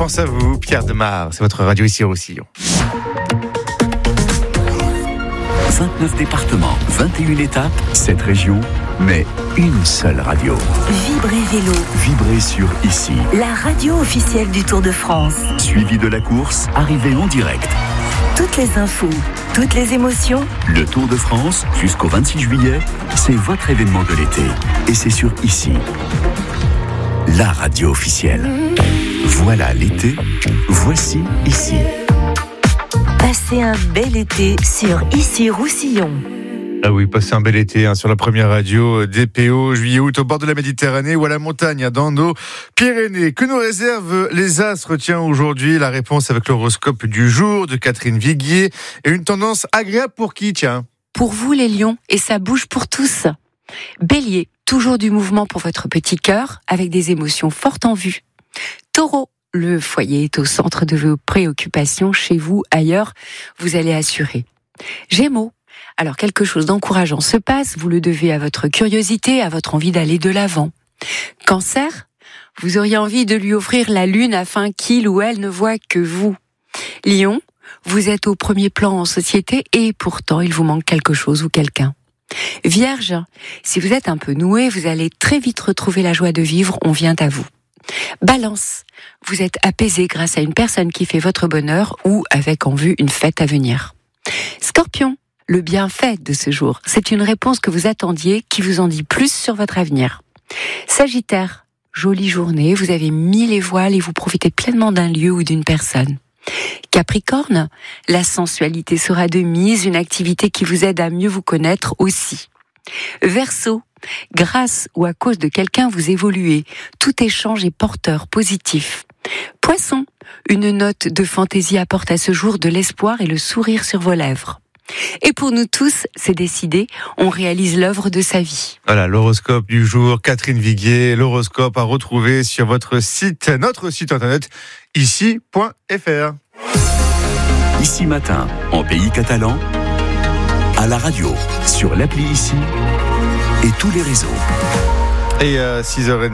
pense à vous, Pierre Demar. C'est votre radio ici au Roussillon. 29 départements, 21 étapes, 7 régions, mais une seule radio. Vibrez Vélo, Vibrez sur Ici. la radio officielle du Tour de France. Suivi de la course, arrivée en direct. Toutes les infos, toutes les émotions. Le Tour de France, jusqu'au 26 juillet, c'est votre événement de l'été. Et c'est sur Ici. La radio officielle. Voilà l'été, voici Ici. Passez un bel été sur Ici Roussillon. Ah oui, passez un bel été sur la première radio DPO, juillet-août, au bord de la Méditerranée ou à la montagne, dans nos Pyrénées. Que nous réservent les astres? Tiens, aujourd'hui, la réponse avec l'horoscope du jour de Catherine Viguier. Et une tendance agréable pour qui, tiens? Pour vous les lions, et ça bouge pour tous. Bélier, toujours du mouvement pour votre petit cœur, avec des émotions fortes en vue. Taureau, le foyer est au centre de vos préoccupations, chez vous, ailleurs, vous allez assurer. Gémeaux, alors quelque chose d'encourageant se passe, vous le devez à votre curiosité, à votre envie d'aller de l'avant. Cancer, vous auriez envie de lui offrir la lune afin qu'il ou elle ne voit que vous. Lion, vous êtes au premier plan en société et pourtant il vous manque quelque chose ou quelqu'un. Vierge, si vous êtes un peu noué, vous allez très vite retrouver la joie de vivre, on vient à vous. Balance, vous êtes apaisé grâce à une personne qui fait votre bonheur ou avec en vue une fête à venir. Scorpion, le bienfait de ce jour, c'est une réponse que vous attendiez qui vous en dit plus sur votre avenir. Sagittaire, jolie journée, vous avez mis les voiles et vous profitez pleinement d'un lieu ou d'une personne. Capricorne, la sensualité sera de mise, une activité qui vous aide à mieux vous connaître aussi. Verseau, grâce ou à cause de quelqu'un vous évoluez, tout échange est porteur, positif. Poisson, une note de fantaisie apporte à ce jour de l'espoir et le sourire sur vos lèvres. Et pour nous tous, c'est décidé, on réalise l'œuvre de sa vie. Voilà, l'horoscope du jour, Catherine Viguier. L'horoscope à retrouver sur votre site, notre site internet, ici.fr. Ici matin, en pays catalan, à la radio, sur l'appli Ici et tous les réseaux. Et 6h30.